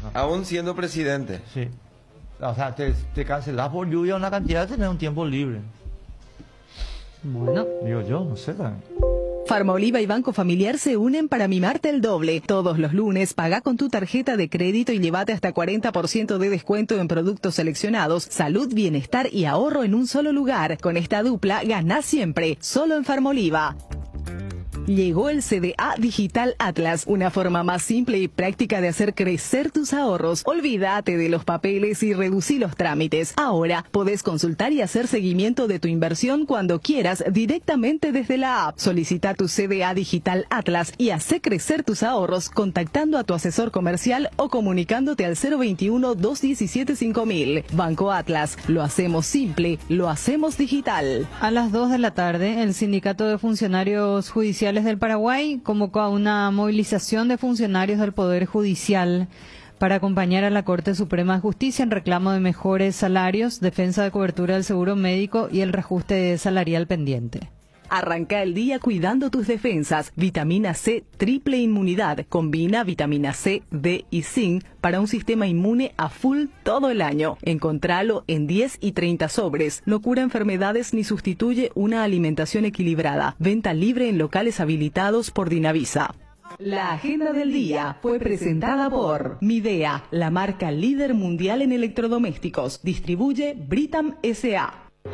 Aún siendo presidente. Sí. O sea, te cancelás por lluvia una cantidad de tener un tiempo libre. Bueno. Digo yo, no sé también. Farmaoliva y Banco Familiar se unen para mimarte el doble. Todos los lunes paga con tu tarjeta de crédito y llévate hasta 40% de descuento en productos seleccionados, salud, bienestar y ahorro en un solo lugar. Con esta dupla ganás siempre, solo en Farmaoliva. Llegó el CDA Digital Atlas, una forma más simple y práctica de hacer crecer tus ahorros. Olvídate de los papeles y reducí los trámites. Ahora podés consultar y hacer seguimiento de tu inversión cuando quieras directamente desde la app. Solicita tu CDA Digital Atlas y hace crecer tus ahorros contactando a tu asesor comercial o comunicándote al 021-217-5000. Banco Atlas, lo hacemos simple, lo hacemos digital. A las 2 de la tarde, el Sindicato de Funcionarios Judiciales del Paraguay convocó a una movilización de funcionarios del Poder Judicial para acompañar a la Corte Suprema de Justicia en reclamo de mejores salarios, defensa de cobertura del seguro médico y el reajuste salarial pendiente. Arranca el día cuidando tus defensas. Vitamina C, triple inmunidad. Combina vitamina C, D y zinc para un sistema inmune a full todo el año. Encontralo en 10 y 30 sobres. No cura enfermedades ni sustituye una alimentación equilibrada. Venta libre en locales habilitados por Dinavisa. La agenda del día fue presentada por Midea, la marca líder mundial en electrodomésticos. Distribuye Britam S.A.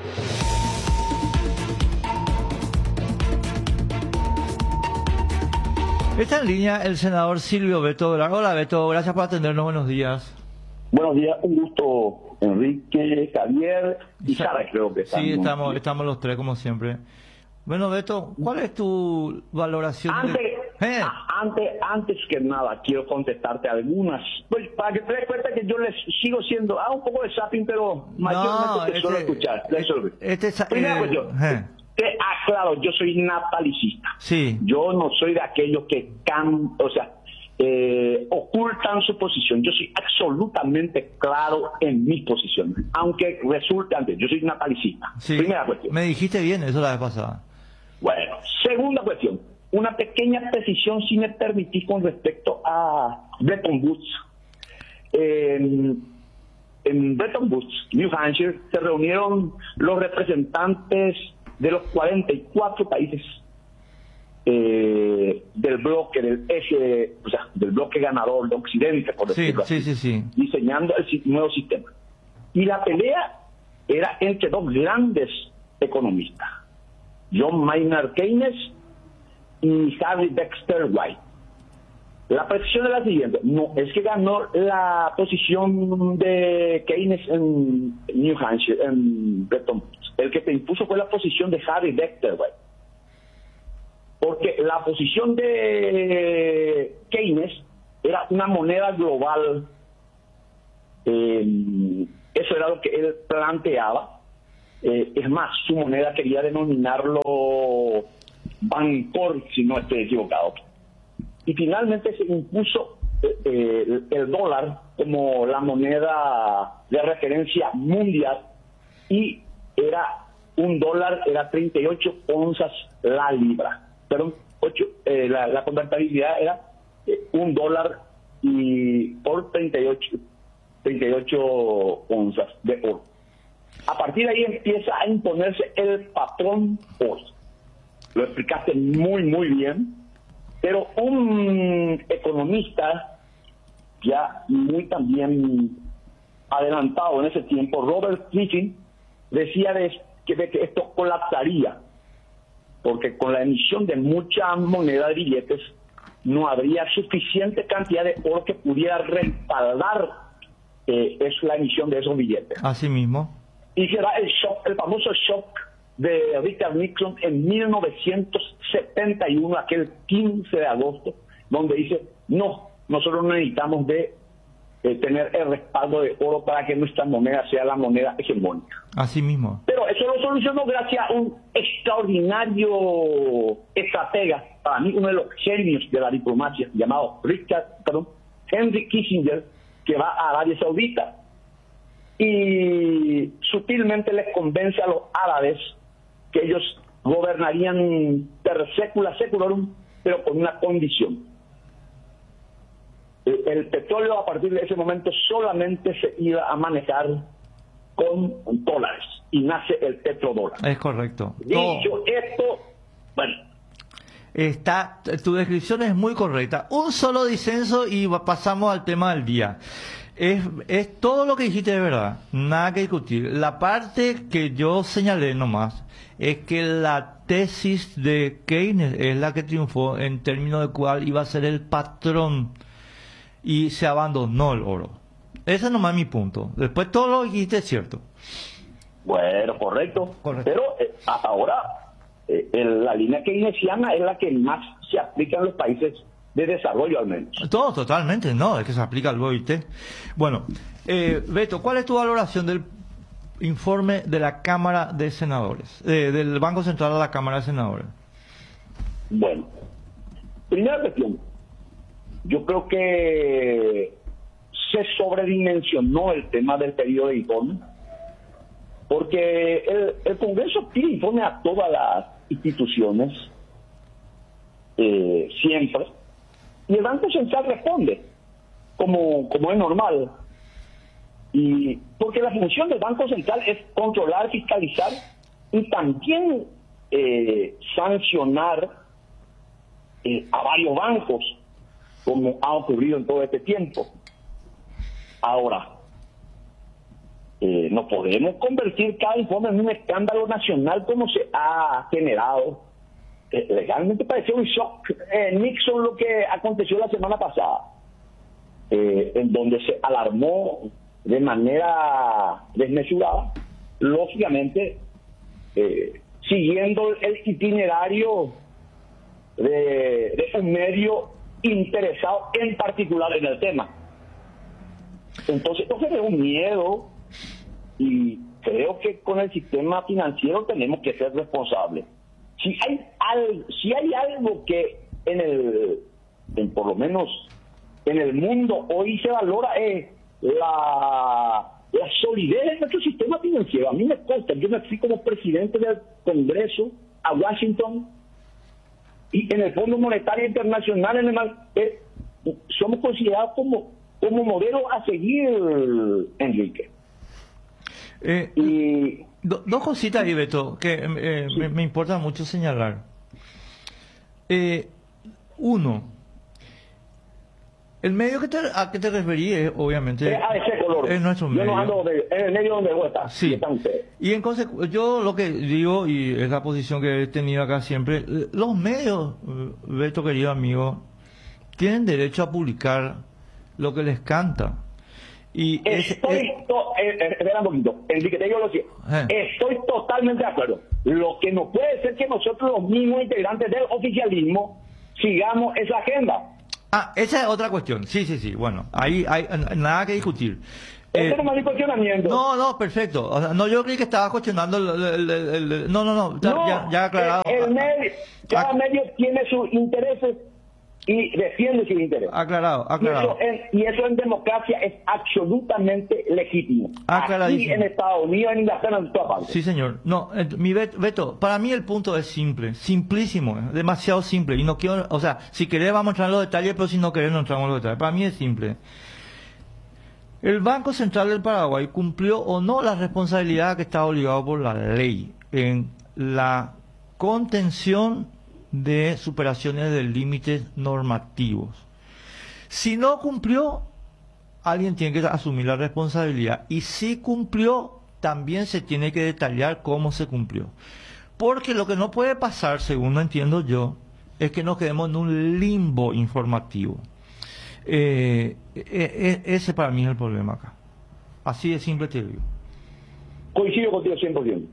Está en línea el senador Silvio Beto Dolar. Hola Beto, gracias por atendernos, buenos días. Buenos días, un gusto, Enrique, Javier y Sara, creo que están. Sí, estamos los tres como siempre. Bueno Beto, ¿cuál es tu valoración? Antes que nada, quiero contestarte algunas, pues para que te des cuenta que yo les sigo siendo, un poco de zapping, pero mayormente te suelo escuchar. Primera cuestión. Claro, yo soy natalicista. Sí. Yo no soy de aquellos que ocultan su posición. Yo soy absolutamente claro en mi posición, aunque resulte antes, yo soy natalicista. Sí. Primera cuestión. Me dijiste bien eso la vez pasada. Bueno, segunda cuestión, una pequeña precisión si me permitís con respecto a Bretton Woods. En Bretton Woods, New Hampshire, se reunieron los representantes de los 44 países del bloque, del eje, del bloque ganador de Occidente, por decirlo así, diseñando el nuevo sistema. Y la pelea era entre dos grandes economistas, John Maynard Keynes y Harry Dexter White. La precisión es la siguiente: no es que ganó la posición de Keynes en New Hampshire, en Bretton Woods. El que se impuso fue la posición de Harry Dexter White. Porque la posición de Keynes era una moneda global. Eso era lo que él planteaba. Es más, su moneda quería denominarlo Bancor, si no estoy equivocado. Y finalmente se impuso el dólar como la moneda de referencia mundial, y era un dólar, era 38 onzas la libra. Perdón, la convertibilidad era un dólar y por 38 onzas de oro. A partir de ahí empieza a imponerse el patrón oro. Lo explicaste muy, muy bien. Pero un economista ya muy también adelantado en ese tiempo, Robert Griffin, decía que esto colapsaría, porque con la emisión de mucha moneda de billetes no habría suficiente cantidad de oro que pudiera respaldar la emisión de esos billetes. Así mismo. Y será el famoso shock de Richard Nixon en 1971, aquel 15 de agosto, donde dice: no, nosotros necesitamos de tener el respaldo de oro para que nuestra moneda sea la moneda hegemónica. Así mismo. Pero eso lo solucionó gracias a un extraordinario estratega, para mí uno de los genios de la diplomacia, llamado Henry Kissinger, que va a Arabia Saudita y sutilmente les convence a los árabes que ellos gobernarían per secula seculorum, pero con una condición: el petróleo a partir de ese momento solamente se iba a manejar con dólares y nace el petrodólar. Es correcto. Dicho esto, bueno, tu descripción es muy correcta. Un solo disenso y pasamos al tema del día. Es todo lo que dijiste de verdad, nada que discutir. La parte que yo señalé nomás es que la tesis de Keynes es la que triunfó en términos de cuál iba a ser el patrón y se abandonó el oro. Ese nomás es mi punto. Después todo lo que dijiste es cierto. Bueno, correcto. Pero ahora la línea keynesiana es la que más se aplica en los países de desarrollo, al menos. Todo, totalmente, no, es que se aplica al BOIT. Bueno, Beto, ¿cuál es tu valoración del informe de la Cámara de Senadores, del Banco Central de la Cámara de Senadores? Bueno, primera cuestión, yo creo que se sobredimensionó el tema del periodo de informe, porque el Congreso pide informe a todas las instituciones, siempre, y el Banco Central responde, como es normal. Y porque la función del Banco Central es controlar, fiscalizar y también sancionar a varios bancos, como ha ocurrido en todo este tiempo. Ahora, no podemos convertir cada informe en un escándalo nacional como se ha generado. Legalmente pareció un shock Nixon lo que aconteció la semana pasada, en donde se alarmó de manera desmesurada, lógicamente siguiendo el itinerario de un medio interesado en particular en el tema. Entonces esto genera un miedo y creo que con el sistema financiero tenemos que ser responsables. Si hay algo que por lo menos en el mundo hoy se valora es la solidez de nuestro sistema financiero. A mí me consta, yo me fui como presidente del Congreso a Washington y en el Fondo Monetario Internacional somos considerados como modelo a seguir, Enrique. Y dos cositas ahí, Beto, que me importa mucho señalar. Uno, el medio a que te referí es obviamente a ese color. Es nuestro medio. Yo no ando en el medio donde vos estás. Sí. Y en yo lo que digo, y es la posición que he tenido acá siempre, los medios, Beto, querido amigo, tienen derecho a publicar lo que les canta. Y espera un poquito, Enrique, te digo lo siguiente. Estoy totalmente de acuerdo. Lo que no puede ser que nosotros, los mismos integrantes del oficialismo, sigamos esa agenda. Esa es otra cuestión. Sí. Bueno, ahí hay nada que discutir. Ese no es mi cuestionamiento. No, perfecto. O sea, no, yo creí que estaba cuestionando No, ya aclarado. Cada medio tiene sus intereses y defiende sus intereses. Aclarado. Y eso en democracia es absolutamente legítimo. Aquí en Estados Unidos, en Inglaterra, en todas partes. Sí, señor. No, Beto, para mí el punto es simple, simplísimo, demasiado simple. Y no quiero, o sea, si querés vamos a entrar en los detalles, pero si no querés no entramos en los detalles. Para mí es simple. ¿El Banco Central del Paraguay cumplió o no la responsabilidad que está obligado por la ley en la contención de superaciones de límites normativos? Si no cumplió, alguien tiene que asumir la responsabilidad. Y si cumplió, también se tiene que detallar cómo se cumplió. Porque lo que no puede pasar, según lo entiendo yo, es que nos quedemos en un limbo informativo. Ese para mí es el problema acá. Así de simple te digo. Coincido contigo 100%.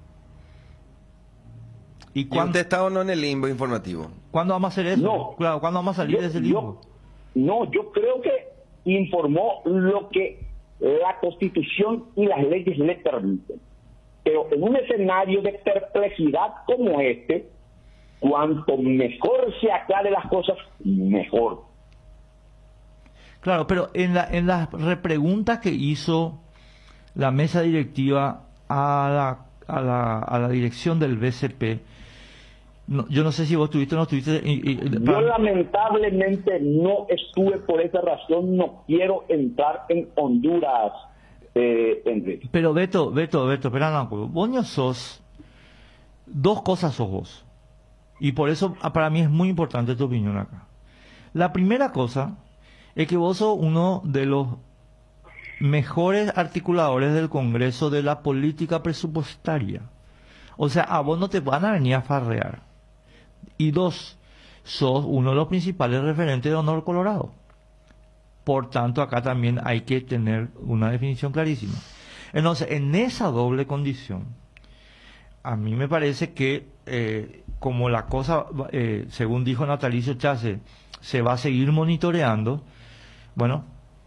¿Y usted está o no en el limbo informativo? ¿Cuándo vamos a hacer eso? No. Claro, ¿cuándo vamos a salir de ese limbo? Yo creo que informó lo que la Constitución y las leyes le permiten. Pero en un escenario de perplejidad como este, cuanto mejor se aclare las cosas, mejor. Claro, pero en las repreguntas que hizo la mesa directiva a la dirección del BCP, No, yo no sé si vos estuviste o no estuviste. Yo lamentablemente no estuve por esa razón, no quiero entrar en Honduras, Enrique. Pero Beto, espera, vos no sos, dos cosas sos vos. Y por eso para mí es muy importante tu opinión acá. La primera cosa es que vos sos uno de los mejores articuladores del Congreso de la política presupuestaria. O sea, a vos no te van a venir a farrear. Y dos, sos uno de los principales referentes de Honor Colorado. Por tanto, acá también hay que tener una definición clarísima. Entonces, en esa doble condición, a mí me parece que como la cosa, según dijo Natalicio Chase, se va a seguir monitoreando, bueno,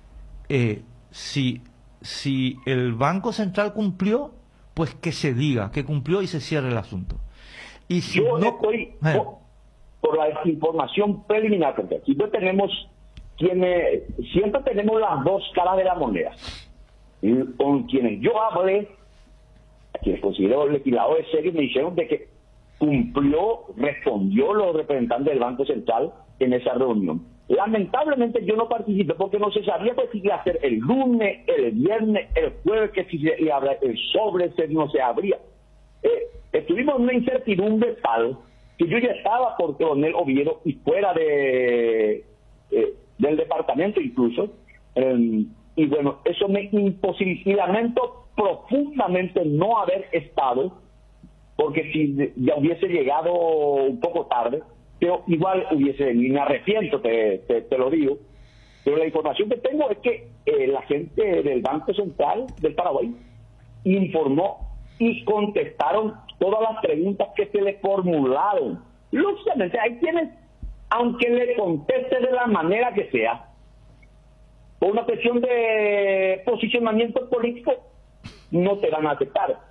si el Banco Central cumplió, pues que se diga que cumplió y se cierre el asunto. Y si yo no, estoy por la información preliminar, porque aquí siempre tenemos las dos caras de la moneda. Y con quienes yo hablé, a quienes considero legisladores serios, me dijeron de que respondió los representantes del Banco Central en esa reunión. Lamentablemente yo no participé porque no se sabía pues, si iba a ser el lunes, el viernes, el jueves, que si iba a hablar el sobre, si no se abría. Estuvimos en una incertidumbre tal que yo ya estaba por Coronel Oviedo y fuera del departamento incluso. Y bueno, eso me imposibilitó, y lamento profundamente no haber estado, porque si ya hubiese llegado un poco tarde, pero igual hubiese venido. Y me arrepiento, te lo digo. Pero la información que tengo es que la gente del Banco Central del Paraguay informó y contestaron todas las preguntas que se le formularon. Lógicamente, hay quienes, aunque le conteste de la manera que sea, por una cuestión de posicionamiento político, no te van a aceptar.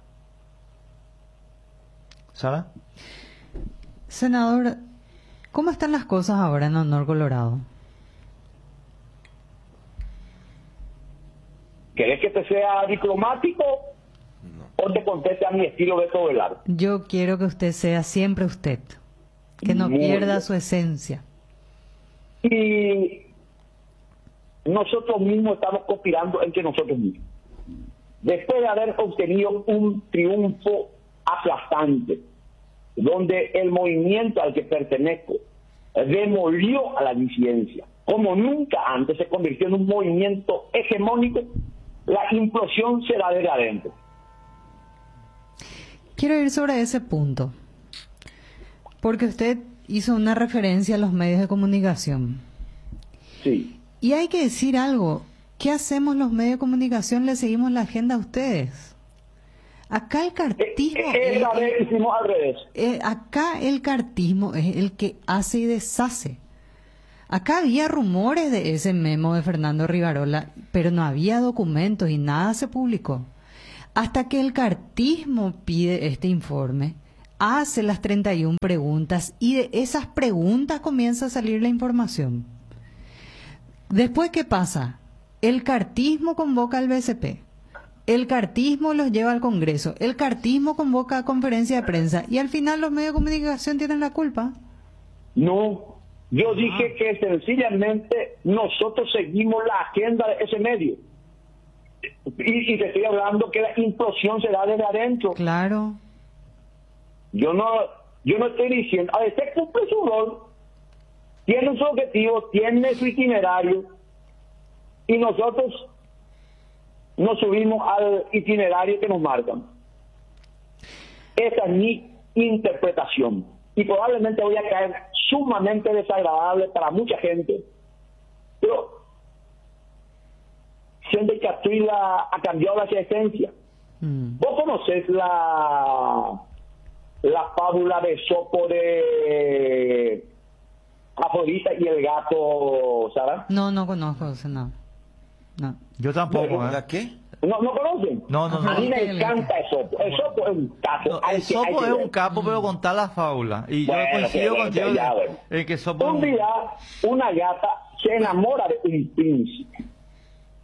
¿Sara? Senador, ¿cómo están las cosas ahora en Honor Colorado? ¿Querés que te sea diplomático o te conteste a mi estilo Beto Velarde? Yo quiero que usted sea siempre usted, que no pierda su esencia. Y nosotros mismos estamos conspirando entre nosotros mismos. Después de haber obtenido un triunfo aplastante, donde el movimiento al que pertenezco demolió a la disidencia, como nunca antes se convirtió en un movimiento hegemónico, la implosión será desde adentro. Quiero ir sobre ese punto, porque usted hizo una referencia a los medios de comunicación. Sí. Y hay que decir algo. ¿Qué hacemos los medios de comunicación? Le seguimos la agenda a ustedes. Acá el cartismo... hicimos al revés. Acá el cartismo es el que hace y deshace. Acá había rumores de ese memo de Fernando Rivarola, pero no había documentos y nada se publicó. Hasta que el cartismo pide este informe, hace las 31 preguntas y de esas preguntas comienza a salir la información. Después, ¿qué pasa? El cartismo convoca al BCP. El cartismo los lleva al Congreso. El cartismo convoca a conferencia de prensa. Y al final los medios de comunicación tienen la culpa. No, yo dije que sencillamente nosotros seguimos la agenda de ese medio. Y te estoy hablando que la implosión se da desde adentro. Claro. Yo no estoy diciendo, a veces cumple su rol, tiene su objetivo, tiene su itinerario, y nosotros nos subimos al itinerario que nos marcan. Esa es mi interpretación. Y probablemente voy a caer sumamente desagradable para mucha gente, pero siendo que Castilla ha cambiado la esencia. ¿Vos conocés la fábula de Esopo de Afrodita y el gato, Sara? No conozco, no. Yo tampoco. ¿La qué? ¿No conocen? No. A mí me encanta Esopo. Esopo es un capo. Esopo es un capo, pero contar la fábula. Y yo coincido contigo en que Esopo... Un día, una gata se enamora de un príncipe.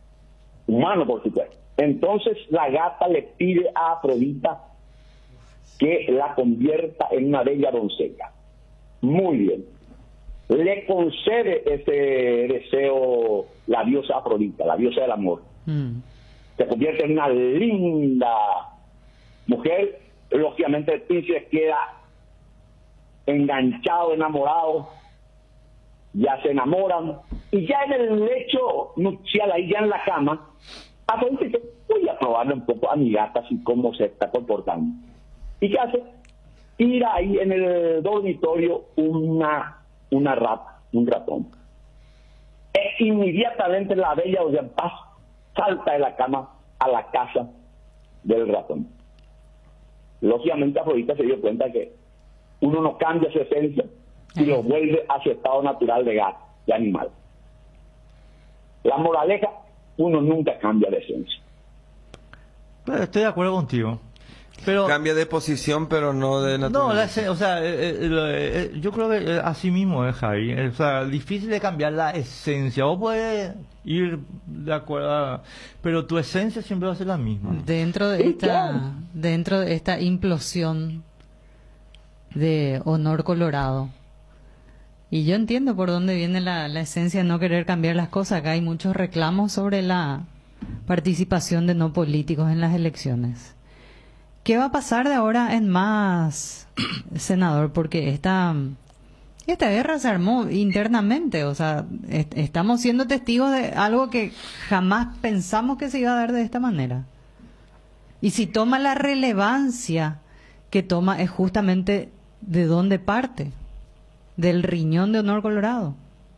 Humano, por supuesto. Entonces la gata le pide a Afrodita que la convierta en una bella doncella. Muy bien. Le concede ese deseo la diosa Afrodita, la diosa del amor. Se convierte en una linda mujer. Lógicamente el príncipe queda enganchado, enamorado, ya se enamoran, y ya en el lecho nupcial, ahí ya en la cama, Afrodita dice, voy a probarle un poco a mi gata así cómo se está comportando. ¿Y qué hace? Tira ahí en el dormitorio una rata, un ratón. E inmediatamente la bella Ocean Paz salta de la cama a la casa del ratón. Lógicamente Afrodita se dio cuenta que uno no cambia su esencia y lo vuelve a su estado natural de gato, de animal. La moraleja, uno nunca cambia de esencia. Estoy de acuerdo contigo. Pero cambia de posición, pero no de naturaleza. No, o sea, yo creo que así mismo es, Javi. O sea, difícil de cambiar la esencia. Vos puedes ir de acuerdo, pero tu esencia siempre va a ser la misma. Dentro de esta implosión de Honor Colorado. Y yo entiendo por dónde viene la esencia de no querer cambiar las cosas. Acá hay muchos reclamos sobre la participación de no políticos en las elecciones. ¿Qué va a pasar de ahora en más, senador? Porque esta guerra se armó internamente. O sea, estamos siendo testigos de algo que jamás pensamos que se iba a dar de esta manera. Y si toma la relevancia que toma, es justamente de dónde parte. Del riñón de Honor Colorado.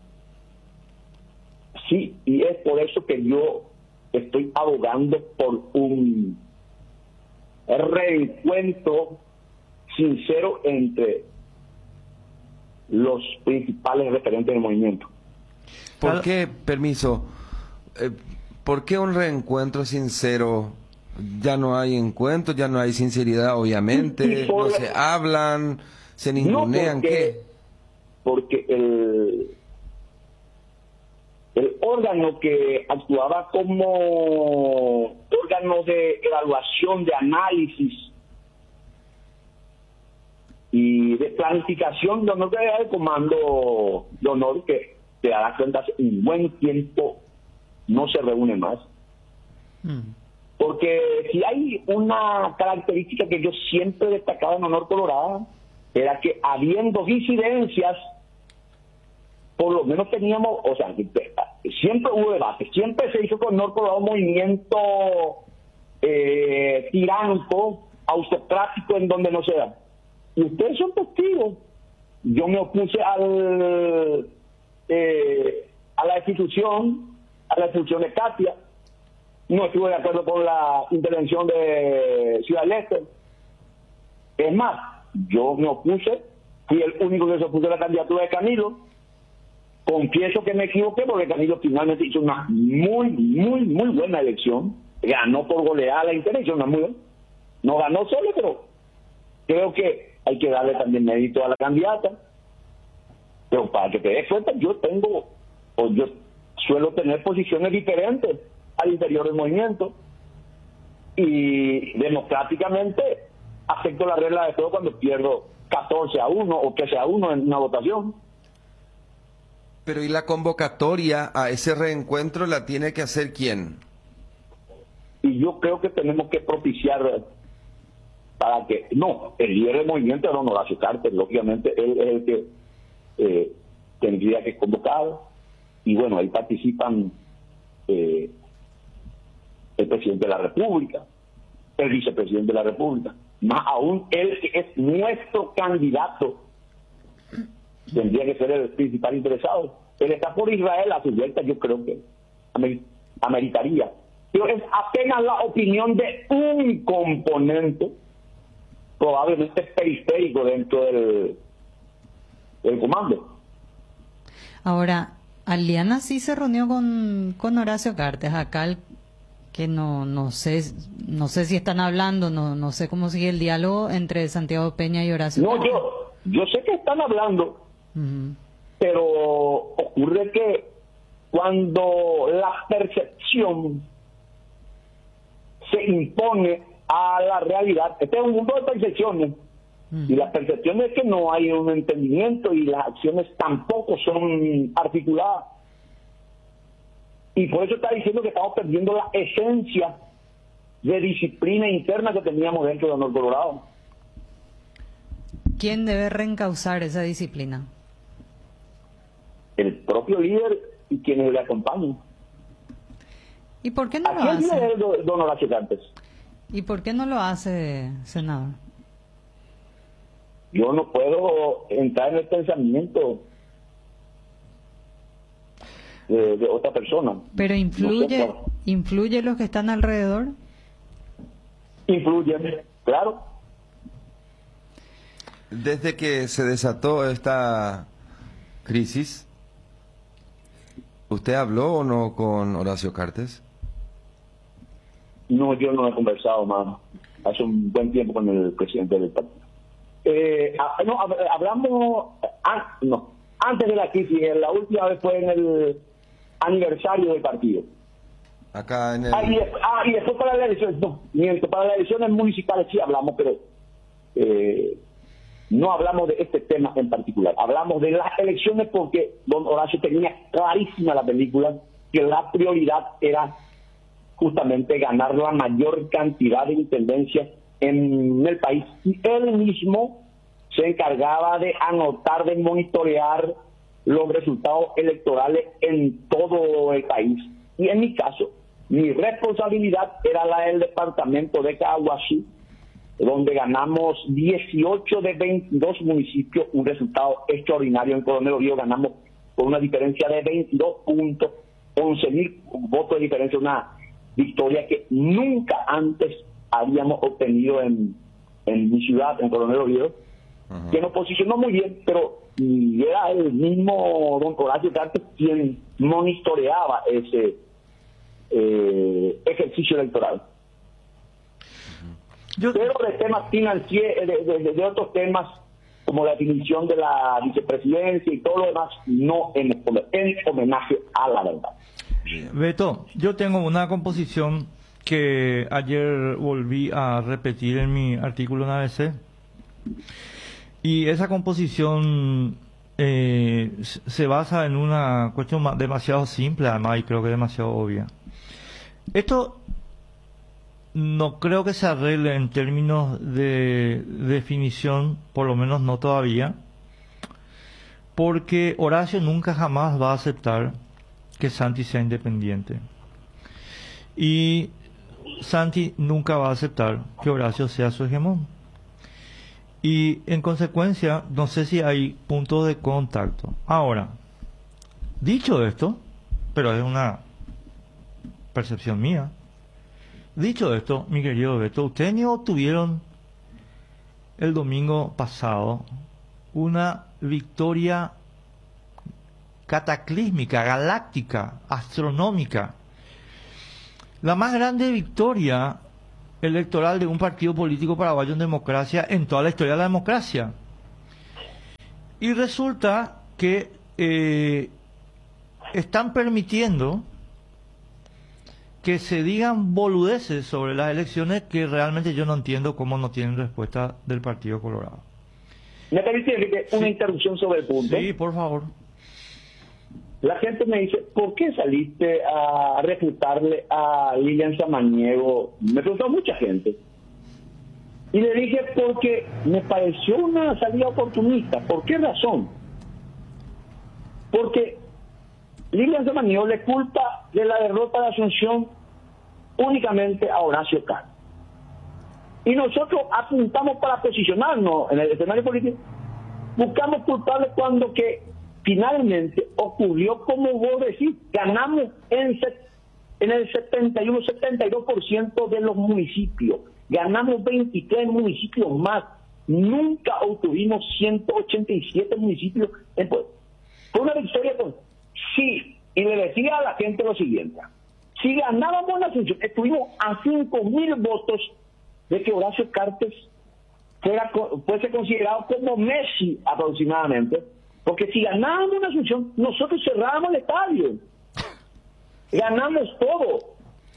Sí, y es por eso que yo estoy abogando por un reencuentro sincero entre los principales referentes del movimiento. ¿Por qué, permiso, por qué un reencuentro sincero? Ya no hay encuentro, ya no hay sinceridad, obviamente, no se hablan, se ningunean, ¿qué? Porque el órgano que actuaba como órgano de evaluación, de análisis y de planificación de honor, que era el comando de honor, que te darás cuenta hace un buen tiempo no se reúne más. Porque si hay una característica que yo siempre destacaba en Honor Colorado, era que habiendo disidencias, por lo menos teníamos, o sea, siempre hubo debate, siempre se hizo con Honor Colorado un movimiento tiránico, autocrático, en donde no se da. Y ustedes son testigos. Yo me opuse a la institución de Katia, no estuve de acuerdo con la intervención de Ciudad del Este. Es más, yo me opuse, fui el único que se opuso a la candidatura de Camilo. Confieso que me equivoqué porque Camilo finalmente hizo una muy buena elección. Ganó por goleada la intervención, no ganó solo, pero creo que hay que darle también mérito a la candidata. Pero para que te des cuenta, yo suelo tener posiciones diferentes al interior del movimiento y democráticamente acepto la regla de todo cuando pierdo 14-1 o 13-1 en una votación. Pero ¿y la convocatoria a ese reencuentro la tiene que hacer quién? Y yo creo que tenemos que propiciar para que... No, el líder del movimiento era Horacio Carter, lógicamente él es el que tendría que convocar. Y bueno, ahí participan el presidente de la República, el vicepresidente de la República, más aún él que es nuestro candidato, tendría que ser el principal interesado. Él está por Israel, a su vuelta yo creo que ameritaría. Pero es apenas la opinión de un componente, probablemente periférico dentro del comando. Ahora, Aliana sí se reunió con Horacio Cartes, acá que no sé si están hablando, no sé cómo sigue el diálogo entre Santiago Peña y Horacio Cartes. Yo sé que están hablando, pero ocurre que cuando la percepción se impone a la realidad. Este es un mundo de percepciones. Y la percepción es que no hay un entendimiento y las acciones tampoco son articuladas. Y por eso está diciendo que estamos perdiendo la esencia de disciplina interna que teníamos dentro de Honor Colorado. ¿Quién debe reencauzar esa disciplina? El propio líder y quienes le acompañan. ¿Y por qué no lo hace? hace? ¿A quién líder don Horacio Cartes? ¿Y por qué no lo hace, senador? Yo no puedo entrar en el pensamiento de otra persona. Pero ¿influye los que están alrededor? Influyen, claro. Desde que se desató esta crisis, ¿usted habló o no con Horacio Cartes? No, yo no he conversado más. Hace un buen tiempo con el presidente del partido. Hablamos antes de la crisis. La última vez fue en el aniversario del partido. Acá en el... y después para las elecciones, para las elecciones municipales sí hablamos, pero no hablamos de este tema en particular. Hablamos de las elecciones porque don Horacio tenía clarísima la película que la prioridad era justamente ganar la mayor cantidad de intendencias en el país, y él mismo se encargaba de anotar, de monitorear los resultados electorales en todo el país. Y en mi caso, mi responsabilidad era la del departamento de Caguazú, donde ganamos 18 de 22 municipios, un resultado extraordinario. En Coronel Río ganamos por una diferencia de 22 puntos, 11,000 votos de diferencia, una victoria que nunca antes habíamos obtenido en mi ciudad, en Coronel Río, que nos posicionó muy bien, pero era el mismo don Horacio Cartes quien monitoreaba ese ejercicio electoral. Pero de temas financieros, de otros temas como la definición de la vicepresidencia y todo lo demás, no en homenaje a la verdad. Beto, yo tengo una composición que ayer volví a repetir en mi artículo en ABC, y esa composición se basa en una cuestión demasiado simple, además, y creo que demasiado obvia. Esto no creo que se arregle en términos de definición, por lo menos no todavía, porque Horacio nunca jamás va a aceptar que Santi sea independiente. Y Santi nunca va a aceptar que Horacio sea su hegemón. Y en consecuencia, no sé si hay puntos de contacto. Ahora, dicho esto, pero es una percepción mía, dicho esto, mi querido Beto, ustedes ni obtuvieron el domingo pasado una victoria cataclísmica, galáctica, astronómica, la más grande victoria electoral de un partido político paraguayo en democracia en toda la historia de la democracia. Y resulta que están permitiendo que se digan boludeces sobre las elecciones que realmente yo no entiendo cómo no tienen respuesta del Partido Colorado. ¿Me permite una interrupción sobre el punto? Sí, por favor. La gente me dice, ¿por qué saliste a refutarle a Lilian Samaniego? Me preguntó mucha gente. Y le dije, porque me pareció una salida oportunista. ¿Por qué razón? Porque Lilian Samaniego le culpa de la derrota de Asunción únicamente a Horacio Cartes. Y nosotros apuntamos para posicionarnos en el escenario político. Buscamos culpables cuando que finalmente ocurrió, como vos decís, ganamos en el 71-72% de los municipios, ganamos 23 municipios más, nunca obtuvimos 187 municipios. Fue una victoria sí, y le decía a la gente lo siguiente: si ganábamos la Asunción, estuvimos a 5,000 votos de que Horacio Cartes fuese considerado como Messi aproximadamente. Porque si ganábamos una Asunción, nosotros cerrábamos el estadio. Ganamos todo.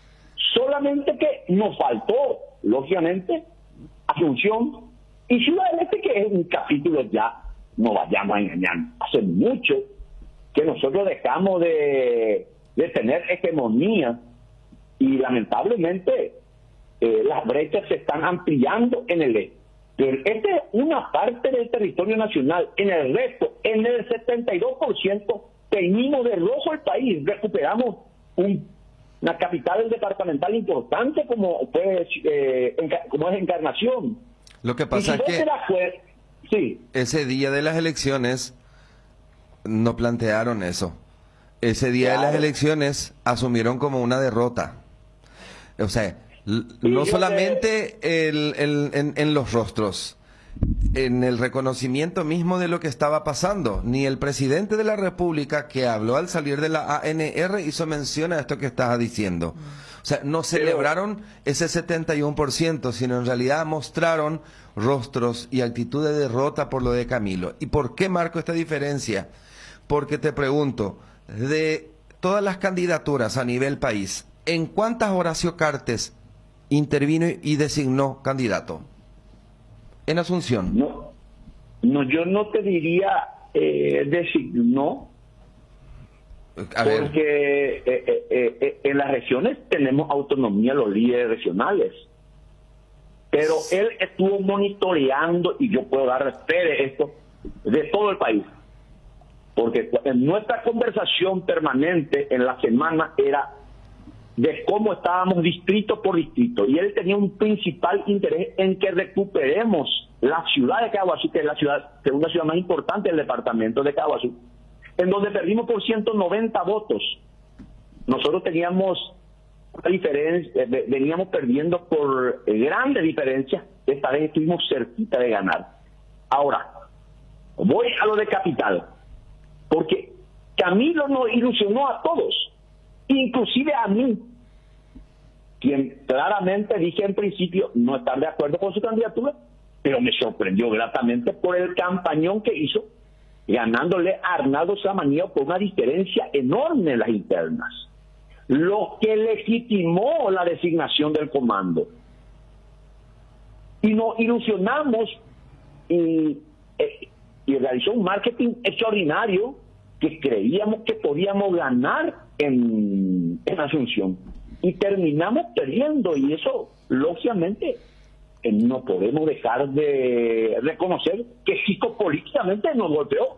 Solamente que nos faltó, lógicamente, Asunción y Ciudad del Este, que es un capítulo ya, no vayamos a engañar. Hace mucho que nosotros dejamos de tener hegemonía y lamentablemente las brechas se están ampliando en el este. Pero esta es una parte del territorio nacional. En el resto, en el 72%, teñimos de rojo el país. Recuperamos una capital departamental importante como es Encarnación. Lo que pasa es que sí, ese día de las elecciones no plantearon eso. Ese día de las elecciones asumieron como una derrota. O sea, no solamente en los rostros, en el reconocimiento mismo de lo que estaba pasando. Ni el presidente de la República, que habló al salir de la ANR, hizo mención a esto que estás diciendo. O sea, no celebraron ese 71%, sino en realidad mostraron rostros y actitud de derrota por lo de Camilo. ¿Y por qué marco esta diferencia? Porque te pregunto, de todas las candidaturas a nivel país, ¿en cuántas Horacio Cartes intervino y designó candidato? En Asunción. No, yo no te diría designó, porque en las regiones tenemos autonomía los líderes regionales, pero él estuvo monitoreando, y yo puedo dar fe de esto, de todo el país, porque en nuestra conversación permanente en la semana era de cómo estábamos distrito por distrito, y él tenía un principal interés en que recuperemos la ciudad de Caguazú, que es la segunda ciudad más importante del departamento de Caguazú, en donde perdimos por 190 votos. Nosotros teníamos una diferencia, veníamos perdiendo por grandes diferencias. Esta vez estuvimos cerquita de ganar. Ahora, voy a lo de capital, porque Camilo nos ilusionó a todos, inclusive a mí, quien claramente dije en principio no estar de acuerdo con su candidatura, pero me sorprendió gratamente por el campañón que hizo, ganándole a Arnaldo Samaniego por una diferencia enorme en las internas, lo que legitimó la designación del comando. Y nos ilusionamos y realizó un marketing extraordinario que creíamos que podíamos ganar en Asunción. Y terminamos perdiendo, y eso, lógicamente, no podemos dejar de reconocer que psicopolíticamente nos golpeó.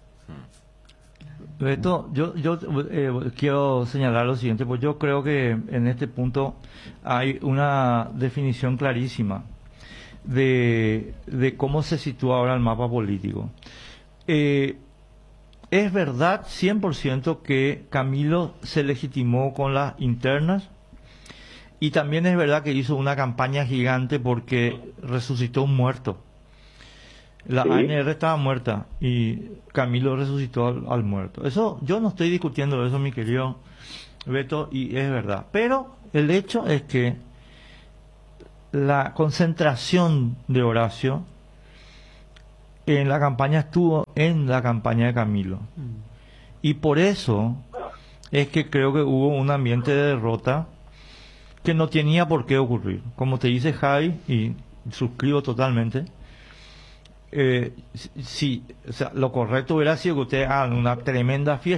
Beto, yo quiero señalar lo siguiente, pues yo creo que en este punto hay una definición clarísima de cómo se sitúa ahora el mapa político. Es verdad 100% que Camilo se legitimó con las internas, y también es verdad que hizo una campaña gigante porque resucitó un muerto. La ANR estaba muerta y Camilo resucitó al muerto. Eso, yo no estoy discutiendo eso, mi querido Beto, y es verdad. Pero el hecho es que la concentración de Horacio en la campaña estuvo en la campaña de Camilo. Y por eso es que creo que hubo un ambiente de derrota que no tenía por qué ocurrir. Como te dice Javi, y suscribo totalmente, o sea, lo correcto hubiera sido que ustedes hagan una tremenda fiesta